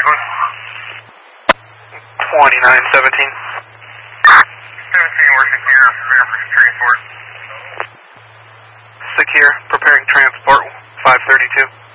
2917. 17, we're secure, preparing for transport. Secure, preparing transport, 532.